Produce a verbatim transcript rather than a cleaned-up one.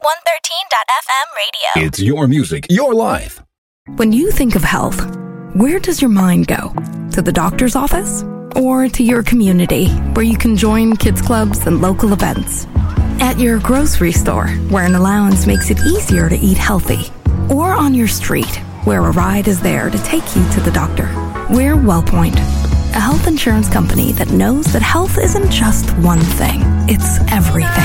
one thirteen dot f m radio. It's your music, your life. When you think of health, where does your mind go? To the doctor's office? Or to your community, where you can join kids clubs and local events? At your grocery store, where an allowance makes it easier to eat healthy? Or on your street, where a ride is there to take you to the doctor? We're WellPoint, a health insurance company that knows that health isn't just one thing, it's everything.